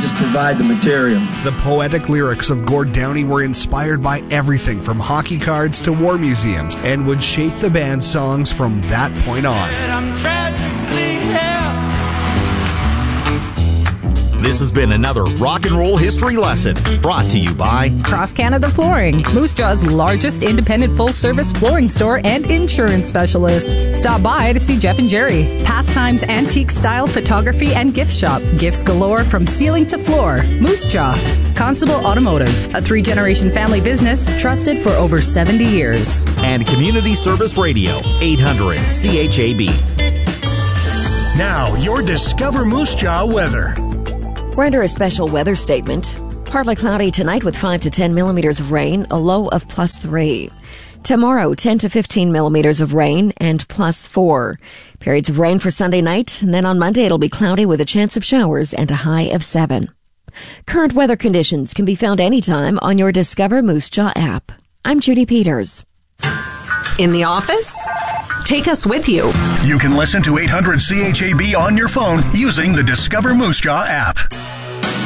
just provide the material. The poetic lyrics of Gord Downie were inspired by everything from hockey cards to war museums and would shape the band's songs from that point on. This has been another Rock and Roll History Lesson brought to you by Cross Canada Flooring, Moose Jaw's largest independent full-service flooring store and insurance specialist. Stop by to see Jeff and Jerry. Pastimes Antique Style Photography and Gift Shop. Gifts galore from ceiling to floor. Moose Jaw. Constable Automotive, a 3-generation family business trusted for over 70 years. And Community Service Radio, 800 CHAB. Now, your Discover Moose Jaw weather. We're under a special weather statement. Partly cloudy tonight with 5 to 10 millimeters of rain, a low of +3. Tomorrow, 10 to 15 millimeters of rain and +4. Periods of rain for Sunday night, and then on Monday it'll be cloudy with a chance of showers and a high of 7. Current weather conditions can be found anytime on your Discover Moose Jaw app. I'm Judy Peters. In the office? Take us with you. You can listen to 800 CHAB on your phone using the Discover Moose Jaw app.